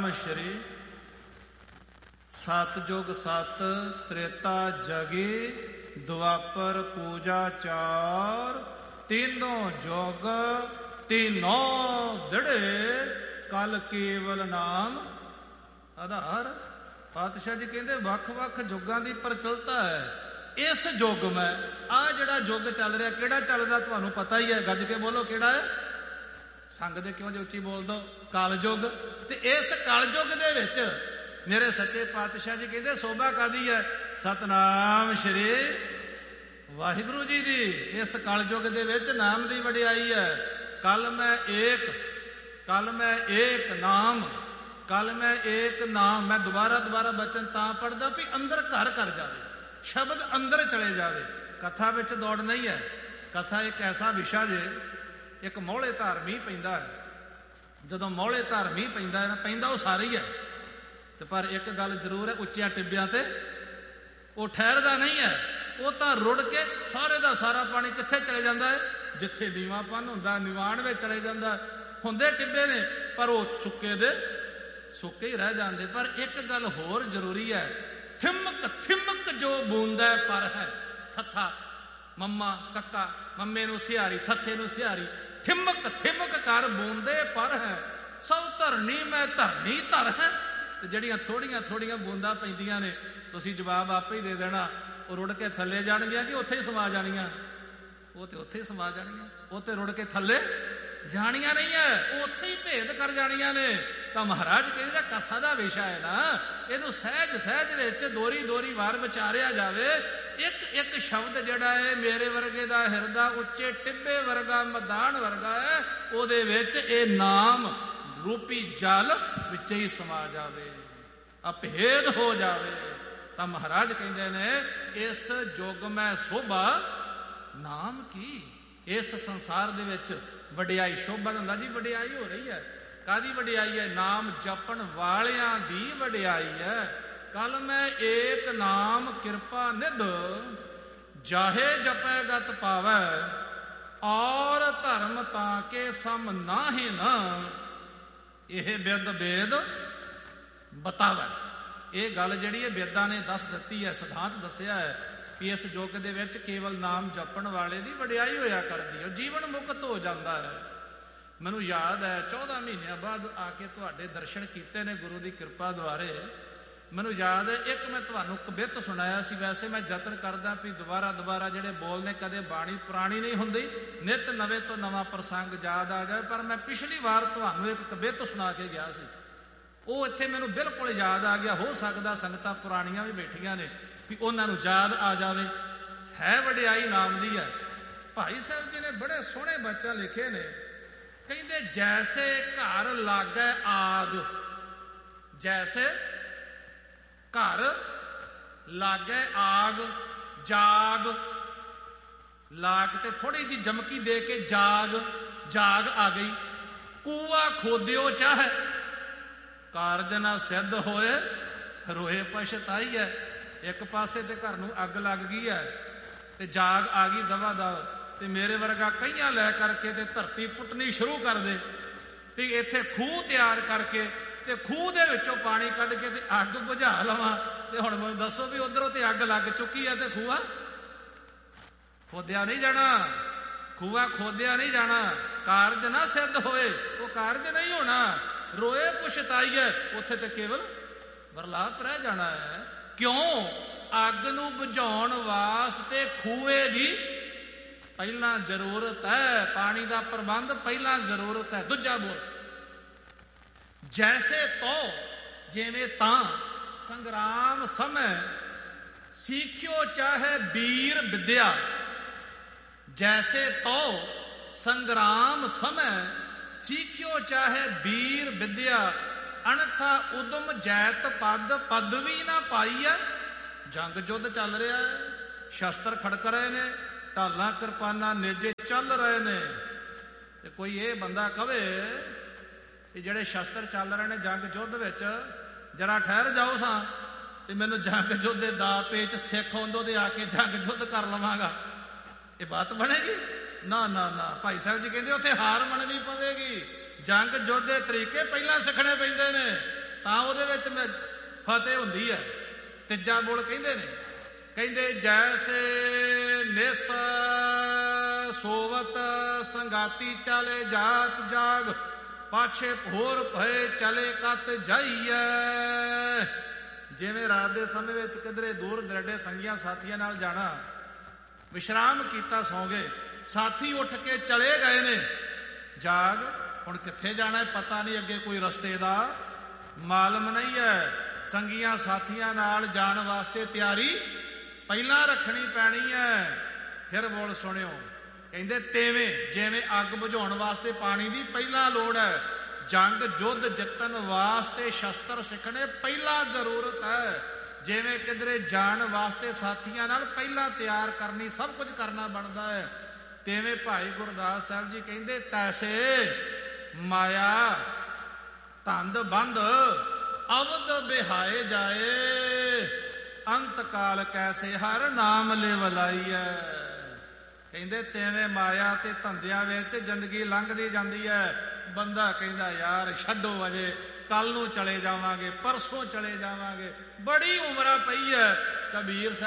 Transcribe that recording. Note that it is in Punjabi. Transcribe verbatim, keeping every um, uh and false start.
ਸਤਨਾਮ ਸ਼੍ਰੀ ਸਤਜੁਗ ਸਤ ਤ੍ਰੇਤਾ ਜਗੀ ਦੁਆਪਰ ਪੂਜਾ ਚਾਰ ਤੀਨੋਂ ਜੋਗ ਤੀਨੋਂ ਦੜੇ ਕਲ ਕੇਵਲ ਨਾਮ ਆਧਾਰ। ਪਾਤਸ਼ਾਹ ਜੀ ਕਹਿੰਦੇ ਵੱਖ ਵੱਖ ਯੁੱਗਾਂ ਦੀ ਪ੍ਰਚਲਤਾ ਹੈ। ਇਸ ਯੁੱਗ ਮੈਂ ਆਹ ਜਿਹੜਾ ਯੁੱਗ ਚੱਲ ਰਿਹਾ, ਕਿਹੜਾ ਚੱਲਦਾ ਤੁਹਾਨੂੰ ਪਤਾ ਹੀ ਹੈ। ਗੱਜ ਕੇ ਬੋਲੋ ਕਿਹੜਾ ਹੈ। ਸੰਗਦੇ ਕਿਉਂ ਜੇ ਉੱਚੀ ਬੋਲ ਦੋ? ਕਲਯੁੱਗ। ਤੇ ਇਸ ਕਲਯੁੱਗ ਦੇ ਵਿੱਚ ਮੇਰੇ ਸੱਚੇ ਪਾਤਸ਼ਾਹ ਜੀ ਕਹਿੰਦੇ ਸੋਭਾ ਕਾਹਦੀ ਹੈ? ਸਤਨਾਮ ਸ਼੍ਰੀ ਵਾਹਿਗੁਰੂ ਜੀ ਦੀ। ਇਸ ਕਲਯੁੱਗ ਦੇ ਵਿੱਚ ਨਾਮ ਦੀ ਵਡਿਆਈ ਹੈ। ਕਲ ਮੈਂ ਏਕ, ਕਲ ਮੈਂ ਏਕ ਨਾਮ, ਕਲ ਮੈਂ ਏਕ ਨਾਮ। ਮੈਂ ਦੁਬਾਰਾ ਦੁਬਾਰਾ ਬਚਨ ਤਾਂ ਪੜ੍ਹਦਾ ਵੀ ਅੰਦਰ ਘਰ ਕਰ ਜਾਵੇ, ਸ਼ਬਦ ਅੰਦਰ ਚਲੇ ਜਾਵੇ। ਕਥਾ ਵਿੱਚ ਦੌੜ ਨਹੀਂ ਹੈ। ਕਥਾ ਇੱਕ ਐਸਾ ਵਿਸ਼ਾ ਜੇ, ਇੱਕ ਮੌਲੇ ਧਾਰ ਮੀਂਹ ਪੈਂਦਾ ਹੈ। ਜਦੋਂ ਮੌਲੇ ਧਾਰ ਮੀਂਹ ਪੈਂਦਾ ਹੈ ਨਾ, ਪੈਂਦਾ ਉਹ ਸਾਰੇ ਹੀ ਹੈ, ਤੇ ਪਰ ਇੱਕ ਗੱਲ ਜ਼ਰੂਰ ਹੈ, ਉੱਚਿਆਂ ਟਿੱਬਿਆਂ ਤੇ ਉਹ ਠਹਿਰਦਾ ਨਹੀਂ ਹੈ। ਉਹ ਤਾਂ ਰੁੜ ਕੇ ਸਾਰੇ ਦਾ ਸਾਰਾ ਪਾਣੀ ਕਿੱਥੇ ਚਲੇ ਜਾਂਦਾ ਹੈ? ਜਿੱਥੇ ਨੀਵਾਂਪਨ ਹੁੰਦਾ ਨਿਵਾਣ ਵਿੱਚ ਚਲੇ ਜਾਂਦਾ। ਹੁੰਦੇ ਟਿੱਬੇ ਨੇ ਪਰ ਉਹ ਸੁੱਕੇ ਦੇ ਸੁੱਕੇ ਹੀ ਰਹਿ ਜਾਂਦੇ। ਪਰ ਇੱਕ ਗੱਲ ਹੋਰ ਜ਼ਰੂਰੀ ਹੈ, ਥਿਮਕ ਥਿਮਕ ਜੋ ਬੂੰਦਾ ਪਰ ਹੈ। ਥੱਥਾ ਮੰਮਾ ਕੱਕਾ, ਮੰਮੇ ਨੂੰ ਸਿਹਾਰੀ, ਥੱਥੇ ਨੂੰ ਸਿਹਾਰੀ। ਥਿਮਕ ਥਿਮਕ ਕਰ ਬੂੰਦੇ ਪਰ ਹੈ, ਸਭ ਧਰਨੀ ਮੈਂ ਧਰਨੀ ਧਰ ਹੈ। ਤੇ ਜਿਹੜੀਆਂ ਥੋੜੀਆਂ ਥੋੜੀਆਂ ਬੂੰਦਾਂ ਪੈਂਦੀਆਂ ਨੇ, ਤੁਸੀਂ ਜਵਾਬ ਆਪੇ ਹੀ ਦੇ ਦੇਣਾ। ਉਹ ਰੁੜ ਕੇ ਥੱਲੇ ਜਾਣਗੀਆਂ ਕਿ ਉੱਥੇ ਹੀ ਸਮਾ ਜਾਣੀਆਂ? ਉਹ ਤੇ ਉੱਥੇ ਹੀ ਸਮਾ ਜਾਣੀਆਂ। ਉਹ ਤੇ ਰੁੜ ਕੇ ਥੱਲੇ ਜਾਣੀਆਂ ਨਹੀਂ ਹੈ, ਉਹ ਉੱਥੇ ਹੀ ਭੇਦ ਕਰ ਜਾਣੀਆਂ ਨੇ। ਤਾਂ ਮਹਾਰਾਜ ਕਹਿੰਦੇ ਕਥਾ ਦਾ ਵਿਸ਼ਾ ਹੈ ਨਾ, ਇਹਨੂੰ ਸਹਿਜ ਸਹਿਜ ਵਿੱਚ ਦੋਰੀ ਦੋਰੀ ਵਾਰ ਵਿਚਾਰਿਆ ਜਾਵੇ। ਇੱਕ ਇੱਕ ਸ਼ਬਦ ਜਿਹੜਾ ਹੈ ਮੇਰੇ ਵਰਗੇ ਦਾ ਹਿਰਦਾ ਉੱਚੇ ਟਿੱਬੇ ਵਰਗਾ ਮੈਦਾਨ ਵਰਗਾ ਹੈ, ਉਹਦੇ ਵਿੱਚ ਇਹ ਨਾਮ ਰੂਪੀ ਜਲ ਵਿੱਚ ਹੀ ਸਮਾ ਜਾਵੇ, ਅਭੇਦ ਹੋ ਜਾਵੇ। ਤਾਂ ਮਹਾਰਾਜ ਕਹਿੰਦੇ ਨੇ ਇਸ ਯੁੱਗ ਮੈਂ ਸੋਭਾ ਨਾਮ ਕੀ। ਇਸ ਸੰਸਾਰ ਦੇ ਵਿੱਚ ਵਡਿਆਈ, ਸ਼ੋਭਾ ਹੁੰਦਾ ਜੀ ਵਡਿਆਈ ਹੋ ਰਹੀ ਹੈ। ਕਾਹਦੀ ਵਡਿਆਈ ਹੈ? ਨਾਮ ਜਪਣ ਵਾਲਿਆਂ ਦੀ ਵਡਿਆਈ ਹੈ। ਕਲ ਮੈਂ ਏਕ ਨਾਮ ਕਿਰਪਾ ਨਿਧ, ਜਾਹੇ ਜਪੈ ਗਤ ਪਾਵੈ, ਔਰ ਧਰਮ ਤਾਂ ਕੇ ਸਮ ਨਾਹੀ ਨਾ, ਇਹ ਬਿਦ ਬੇਦ ਬਤਾਵੈ। ਇਹ ਗੱਲ ਜਿਹੜੀ ਹੈ ਵੇਦਾਂ ਨੇ ਦੱਸ ਦਿੱਤੀ ਹੈ, ਸਿਧਾਂਤ ਦੱਸਿਆ ਹੈ ਵੀ ਇਸ ਯੁੱਗ ਦੇ ਵਿੱਚ ਕੇਵਲ ਨਾਮ ਜਪਣ ਵਾਲੇ ਦੀ ਵਡਿਆਈ ਹੋਇਆ ਕਰਦੀ ਹੈ, ਜੀਵਨ ਮੁਕਤ ਹੋ ਜਾਂਦਾ ਹੈ। ਮੈਨੂੰ ਯਾਦ ਹੈ ਚੌਦਾਂ ਮਹੀਨਿਆਂ ਬਾਅਦ ਆ ਕੇ ਤੁਹਾਡੇ ਦਰਸ਼ਨ ਕੀਤੇ ਨੇ ਗੁਰੂ ਦੀ ਕਿਰਪਾ ਦੁਆਰੇ। ਮੈਨੂੰ ਯਾਦ ਹੈ ਇੱਕ ਮੈਂ ਤੁਹਾਨੂੰ ਕਵਿਤ ਸੁਣਾਇਆ ਸੀ। ਵੈਸੇ ਮੈਂ ਯਤਨ ਕਰਦਾ ਵੀ ਦੁਬਾਰਾ ਦੁਬਾਰਾ ਜਿਹੜੇ ਬੋਲ ਨੇ, ਕਦੇ ਬਾਣੀ ਪੁਰਾਣੀ ਨਹੀਂ ਹੁੰਦੀ, ਨਿਤ ਨਵੇਂ ਤੋਂ ਨਵਾਂ ਪ੍ਰਸੰਗ ਯਾਦ ਆ ਜਾਏ। ਪਰ ਮੈਂ ਪਿਛਲੀ ਵਾਰ ਤੁਹਾਨੂੰ ਇੱਕ ਕਵਿਤ ਸੁਣਾ ਕੇ ਗਿਆ ਸੀ, ਉਹ ਇੱਥੇ ਮੈਨੂੰ ਬਿਲਕੁਲ ਯਾਦ ਆ ਗਿਆ। ਹੋ ਸਕਦਾ ਸੰਗਤਾਂ ਪੁਰਾਣੀਆਂ ਵੀ ਬੈਠੀਆਂ ਨੇ ਵੀ ਉਹਨਾਂ ਨੂੰ ਯਾਦ ਆ ਜਾਵੇ। ਹੈ ਵਡਿਆਈ ਨਾਮ ਦੀ ਹੈ। ਭਾਈ ਸਾਹਿਬ ਜੀ ਨੇ ਬੜੇ ਸੋਹਣੇ ਬਚਨ ਲਿਖੇ ਨੇ। ਕਹਿੰਦੇ ਜੈਸੇ ਘਰ ਲਾਗੈ ਆਗ, ਜੈਸੇ ਘਰ ਲਾਗੈ ਆਗ, ਜਾਗ, ਲਾਗ ਤੇ ਥੋੜੀ ਜਿਹੀ ਜਮਕੀ ਦੇ ਕੇ ਜਾਗ, ਜਾਗ ਆ ਗਈ। ਕੂਆ ਖੋਦਿਓ ਚਾਹੇ, ਕਾਰਜ ਨਾ ਸਿੱਧ ਹੋਏ, ਰੋਏ ਪਛਤਾਈ ਹੈ। ਇੱਕ ਪਾਸੇ ਤੇ ਘਰ ਨੂੰ ਅੱਗ ਲੱਗ ਗਈ ਹੈ ਤੇ ਜਾਗ ਆ ਗਈ ਦਵਾ ਦਵ, ਤੇ ਮੇਰੇ ਵਰਗਾ ਕਈਆਂ ਲੈ ਕਰਕੇ ਤੇ ਧਰਤੀ ਪੁੱਟਣੀ ਸ਼ੁਰੂ ਕਰ ਦੇ, ਤੇ ਇੱਥੇ ਖੂਹ ਤਿਆਰ ਕਰਕੇ ਤੇ ਖੂਹ ਦੇ ਵਿੱਚੋਂ ਪਾਣੀ ਕੱਢ ਕੇ ਤੇ ਅੱਗ ਬੁਝਾ ਲਵਾਂ। ਤੇ ਹੁਣ ਮੈਨੂੰ ਦੱਸੋ ਵੀ ਉਧਰੋਂ ਤੇ ਅੱਗ ਲੱਗ ਚੁੱਕੀ ਹੈ ਤੇ ਖੂਹਾ ਖੋਦਿਆ ਨਹੀਂ ਜਾਣਾ, ਖੂਹਾ ਖੋਦਿਆ ਨਹੀਂ ਜਾਣਾ। ਕਾਰਜ ਨਾ ਸਿੱਧ ਹੋਏ, ਉਹ ਕਾਰਜ ਨਹੀਂ ਹੋਣਾ। ਰੋਏ ਪਛਤਾਈਏ, ਉੱਥੇ ਤੇ ਕੇਵਲ ਵਰਲਾਪ ਰਹਿ ਜਾਣਾ ਹੈ। ਕਿਉਂ? ਅੱਗ ਨੂੰ ਬੁਝਾਉਣ ਵਾਸਤੇ ਖੂਹੇ ਦੀ ਪਹਿਲਾਂ ਜ਼ਰੂਰਤ ਹੈ, ਪਾਣੀ ਦਾ ਪ੍ਰਬੰਧ ਪਹਿਲਾਂ ਜ਼ਰੂਰਤ ਹੈ। ਦੂਜਾ ਬੋਲ, ਜੈਸੇ ਤੋ, ਜਿਵੇਂ ਤਾਂ, ਸੰਗਰਾਮ ਸਮੇਂ ਸਿੱਖਿਓ ਚਾਹੇ ਵੀਰ ਵਿਦਿਆ। ਜੈਸੇ ਤੋ ਸੰਗਰਾਮ ਸਮੇਂ ਸਿੱਖਿਓ ਚਾਹੇ ਵੀਰ ਵਿਦਿਆ, ਅਣਥਾ ਉਦਮ ਜੈਤ ਪਦ ਪਦਵੀ ਨਾ ਪਾਈ ਹੈ। ਜੰਗ ਯੁੱਧ ਚੱਲ ਰਿਹਾ ਹੈ, ਸ਼ਸਤਰ ਖੜਕ ਰਹੇ ਨੇ, ਢਾਲਾਂ ਕਿਰਪਾਨਾਂ ਨੇਜੇ ਚੱਲ ਰਹੇ ਨੇ। ਤੇ ਕੋਈ ਇਹ ਬੰਦਾ ਕਵੇ ਕਿ ਜਿਹੜੇ ਸ਼ਸਤਰ ਚੱਲ ਰਹੇ ਨੇ ਜੰਗ ਯੁੱਧ ਵਿੱਚ, ਜਰਾ ਠਹਿਰ ਜਾਓ ਸਾਂ ਤੇ ਮੈਨੂੰ ਜੰਗ ਯੁੱਧ ਦੇ ਦਾ ਪੇਚ ਸਿੱਖ ਹੁੰਦੋ ਤੇ ਆ ਕੇ ਜੰਗ ਯੁੱਧ ਕਰ ਲਵਾਂਗਾ, ਇਹ ਬਾਤ ਬਣੇਗੀ? ਨਾ ਨਾ ਨਾ। ਭਾਈ ਸਾਹਿਬ ਜੀ ਕਹਿੰਦੇ ਉੱਥੇ ਹਾਰ ਮੰਨਣੀ ਪਵੇਗੀ। ਜੰਗ ਯੁੱਧ ਦੇ ਤਰੀਕੇ ਪਹਿਲਾਂ ਸਿੱਖਣੇ ਪੈਂਦੇ ਨੇ। ਤਾਂ ਉਹਦੇ ਵਿੱਚ ਮੈਂ ਫਤਿਹ ਹੁੰਦੀ ਹੈ। ਤੀਜਾ ਬੋਲ ਕਹਿੰਦੇ ਨੇ, ਕਹਿੰਦੇ ਜੈਸੇ ਨਿਸ ਸੋਵਤ ਸੰਗਾਤੀ ਚਲੇ ਜਾਤ ਜਾਗ, ਪਾਛੇ ਭੋਰ ਭਏ ਚਲੇ ਕਤ ਜਾਈਐ। ਜਿਵੇਂ ਰਾਤ ਦੇ ਸਮੇਂ ਵਿੱਚ ਕਿਧਰੇ ਦੂਰ ਦਰਡੇ ਸੰਗੀਆਂ ਸਾਥੀਆਂ ਨਾਲ ਜਾਣਾ, ਵਿਸ਼ਰਾਮ ਕੀਤਾ, ਸੌਂ ਗਏ, ਸਾਥੀ ਉੱਠ ਕੇ ਚਲੇ ਗਏ ਨੇ ਜਾਗ, ਹੁਣ ਕਿੱਥੇ ਜਾਣਾ ਪਤਾ ਨਹੀਂ, ਅੱਗੇ ਕੋਈ ਰਸਤੇ ਦਾ ਮਾਲਮ ਨਹੀਂ ਹੈ। ਸੰਗੀਆਂ ਸਾਥੀਆਂ ਨਾਲ ਜਾਣ ਵਾਸਤੇ ਤਿਆਰੀ ਪਹਿਲਾਂ ਰੱਖਣੀ ਪੈਣੀ ਹੈ। ਫਿਰ ਬੋਲ ਸੁਣਿਓ, ਕਹਿੰਦੇ ਤੇਵੇਂ ਜਿਵੇਂ ਅੱਗ ਬੁਝਾਉਣ ਵਾਸਤੇ ਪਾਣੀ ਦੀ ਪਹਿਲਾਂ ਲੋੜ ਹੈ, ਜੰਗ ਯੁੱਧ ਜਿੱਤਣ ਵਾਸਤੇ ਸ਼ਸਤਰ ਸਿੱਖਣੇ ਪਹਿਲਾਂ ਜ਼ਰੂਰਤ ਹੈ। ਜਿਵੇਂ ਕਿਧਰੇ ਜਾਣ ਵਾਸਤੇ ਸਾਥੀਆਂ ਨਾਲ ਪਹਿਲਾਂ ਤਿਆਰ ਕਰਨੀ, ਸਭ ਕੁਝ ਕਰਨਾ ਬਣਦਾ ਹੈ, ਤੇਵੇਂ ਭਾਈ ਗੁਰਦਾਸ ਸਾਹਿਬ ਜੀ ਕਹਿੰਦੇ ਤੈਸੇ ਮਾਇਆ ਧੰਦ ਬੰਦ ਅਵਦ ਬਿਹਾਏ ਜਾਏ, ਅੰਤ ਕਾਲ ਕੈਸੇ ਹਰ ਨਾਮ ਲਿਵ ਲਾਈਐ। ਕਹਿੰਦੇ ਤੇਵੇਂ ਮਾਇਆ ਤੇ ਧੰਦਿਆਂ ਵਿੱਚ ਜ਼ਿੰਦਗੀ ਲੰਘਦੀ ਜਾਂਦੀ ਹੈ। ਬੰਦਾ ਕਹਿੰਦਾ ਯਾਰ ਛੱਡੋ, ਅਜੇ ਕੱਲ ਨੂੰ ਚਲੇ ਜਾਵਾਂਗੇ, ਪਰਸੋਂ ਚਲੇ ਜਾਵਾਂਗੇ, ਬੜੀ ਉਮਰਾਂ ਪਈ ਹੈ। ਕਬੀਰ ਸਾਹਿਬ